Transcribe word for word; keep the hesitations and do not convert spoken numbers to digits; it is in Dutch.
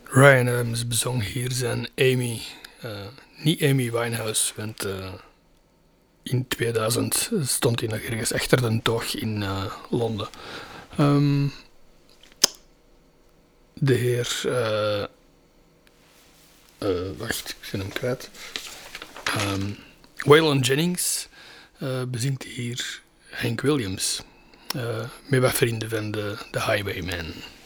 Ryan Adams bezong hier zijn Amy. Uh, niet Amy Winehouse, want uh, in tweeduizend stond hij nog ergens achter de toog in uh, Londen. Um, de heer... Uh, uh, wacht, ik ben hem kwijt. Um, Waylon Jennings uh, bezingt hier Hank Williams. Uh, met wat vrienden van de, de Highwaymen.